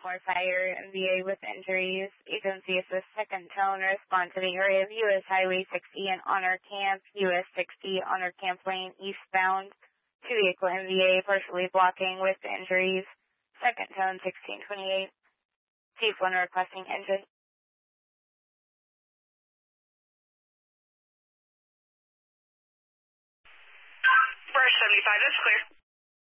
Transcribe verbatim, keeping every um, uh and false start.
More fire, M V A with injuries. Agency assist second tone, respond to the area of U S Highway sixty and Honor Camp, U S sixty, Honor Camp Lane, eastbound. Two vehicle M V A partially blocking with injuries. Second tone, sixteen twenty-eight. Chief one requesting engine. Brush seventy-five, that's clear.